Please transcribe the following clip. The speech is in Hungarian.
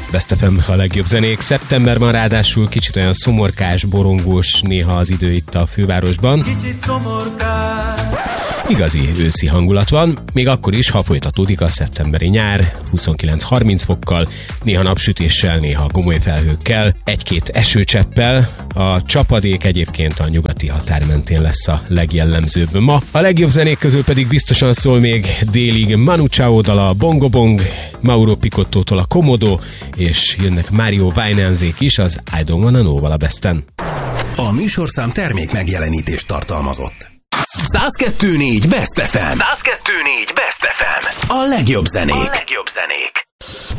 Best FM a legjobb zenék. Szeptemberben ráadásul kicsit olyan szomorkás, borongós néha az idő itt a fővárosban. Kicsit szomorkás. Igazi őszi hangulat van, még akkor is, ha folytatódik a szeptemberi nyár, 29-30 fokkal, néha napsütéssel, néha gomoly felhőkkel, egy-két esőcseppel. A csapadék egyébként a nyugati határ mentén lesz a legjellemzőbb ma. A legjobb zenék közül pedig biztosan szól még délig Manu Chao dala Bongo Bong, Mauro Picottótól a Komodo, és jönnek Mario Winanzék is az I Don't Wanna Know-val a Besten. A műsorszám termék megjelenítést tartalmazott. 102.4 Best FM. 102.4 Best FM. A legjobb zenék.